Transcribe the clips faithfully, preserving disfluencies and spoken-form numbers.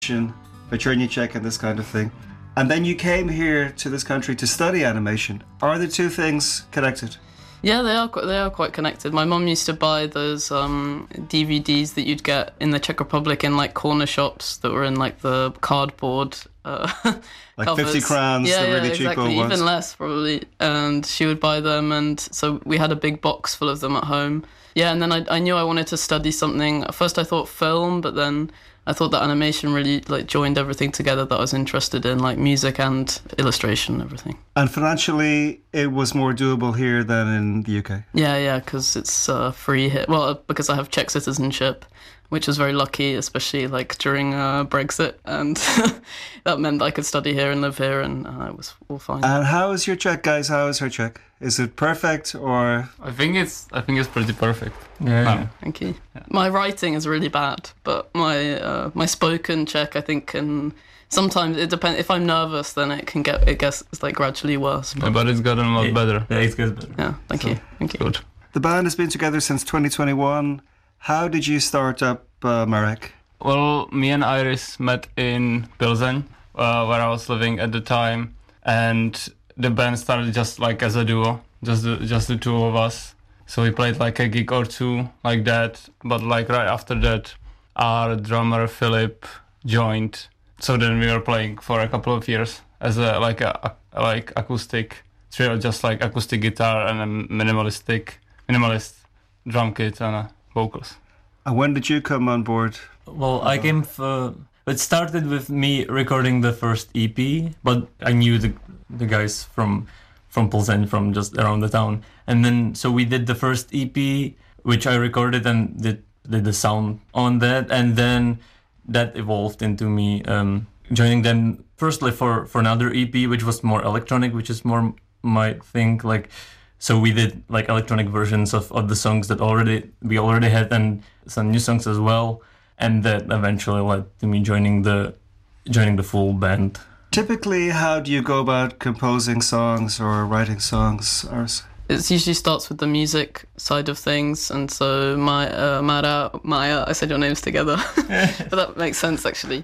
Czech and this kind of thing. And then you came here to this country to study animation. Are the two things connected? Yeah, they are. They are quite connected. My mum used to buy those um, D V Ds that you'd get in the Czech Republic in like corner shops that were in like the cardboard. Uh, like covers. fifty crowns, yeah, the really yeah, cheap exactly. ones. Even less probably. And she would buy them, and so we had a big box full of them at home. Yeah, and then I, I knew I wanted to study something. At first I thought film, but then I thought that animation really like joined everything together that I was interested in, like music and illustration and everything. And financially, it was more doable here than in the U K? Yeah, yeah, because it's uh, free here. Well, because I have Czech citizenship, which was very lucky, especially like during uh, Brexit, and that meant I could study here and live here, and uh, it was all fine. And how is your Czech, guys? How is her Czech? Is it perfect or? I think it's I think it's pretty perfect. Yeah, No. yeah. Thank you. Yeah. My writing is really bad, but my uh, my spoken Czech, I think, can sometimes it depends. If I'm nervous, then it can get it gets like gradually worse. Yeah, but it's gotten a lot It- better. Yeah, it gets better. Yeah, thank So, you, thank you. Good. The band has been together since twenty twenty-one. How did you start up uh, Marek? Well, me and Iris met in Pilsen, uh, where I was living at the time, and the band started just like as a duo, just the, just the two of us. So we played like a gig or two like that, but like right after that, our drummer Philip joined. So then we were playing for a couple of years as a like a, a like acoustic trio, just like acoustic guitar and a minimalistic minimalist drum kit and uh, vocals. And when did you come on board? Well, I came. For, it started with me recording the first E P, but I knew the the guys from from Pilsen, from just around the town, and then so we did the first E P, which I recorded and did did the sound on that, and then that evolved into me um, joining them. Firstly for for another E P, which was more electronic, which is more my thing, like. So we did like electronic versions of, of the songs that already we already had, and some new songs as well, and that eventually led to me joining the joining the full band. Typically, how do you go about composing songs or writing songs, Ars? It usually starts with the music side of things, and so my uh, Mara, Maya, I said your names together, but that makes sense actually.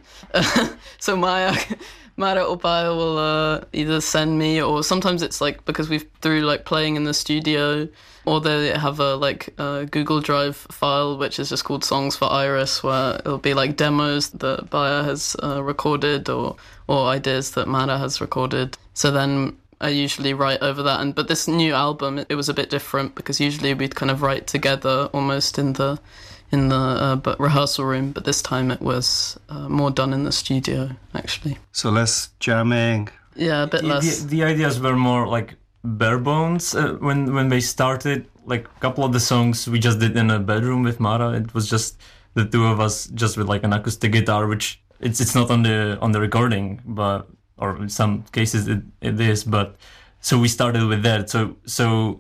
So Maya, Mara or Baya will uh, either send me, or sometimes it's like because we've through like playing in the studio, or they have a like a Google Drive file which is just called Songs for Iris, where it'll be like demos that Baya has uh, recorded, or or ideas that Mara has recorded. So then I usually write over that, and but this new album, it, it was a bit different because usually we'd kind of write together almost in the in the uh, but rehearsal room, but this time it was uh, more done in the studio actually. So less jamming. Yeah, a bit The, less. the, the ideas were more like bare bones uh, when when they started. Like a couple of the songs we just did in a bedroom with Mara. It was just the two of us, just with like an acoustic guitar, which it's it's not on the on the recording, but or in some cases it, it is. But so we started with that. So so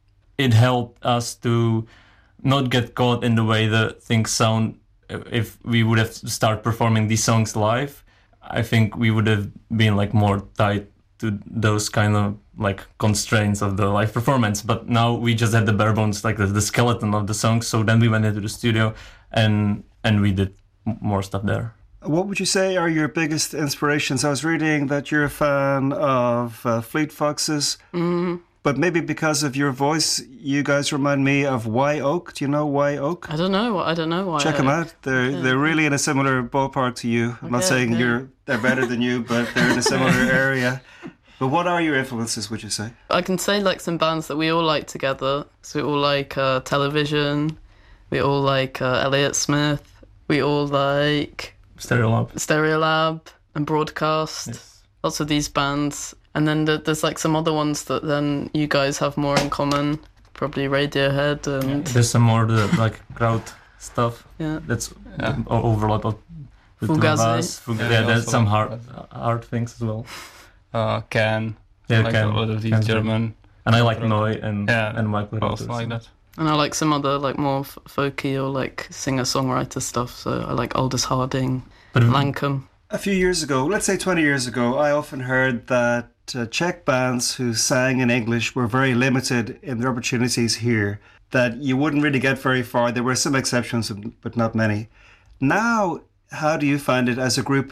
it helped us to not get caught in the way that things sound. If we would have started performing these songs live, I think we would have been like more tied to those kind of like constraints of the live performance. But now we just had the bare bones, like the, the skeleton of the songs. So then we went into the studio and and we did m- more stuff there. What would you say are your biggest inspirations? I was reading that you're a fan of uh, Fleet Foxes, Mm, but maybe because of your voice, you guys remind me of Wye Oak. Do you know Wye Oak? I don't know. I don't know why. Check them out. They're okay. they're really in a similar ballpark to you. I'm not Okay, saying okay. you're they're better than you, but they're in a similar area. But what are your influences, would you say? I can say like some bands that we all like together. So we all like uh, Television. We all like uh, Elliott Smith. We all like Stereolab. Stereolab and Broadcast. Yes. Lots of these bands. And then th- there's like some other ones that then you guys have more in common. Probably Radiohead and There's some more the like crowd stuff. yeah. That's Yeah. the o- overlap of the two of Fugazi. us. Fug- Yeah, yeah, we there's also some like hard that. hard things as well. Uh, Can, Yeah, like Ken- a lot of these Ken's German. And I like Noi and Yeah, and Michael Also Rotus. like that. And I like some other like more f- folky or like singer-songwriter stuff. So I like Aldous Harding, But Lankum. A few years ago, let's say twenty years ago, I often heard that uh, Czech bands who sang in English were very limited in their opportunities here, that you wouldn't really get very far. There were some exceptions, but not many. Now, how do you find it as a group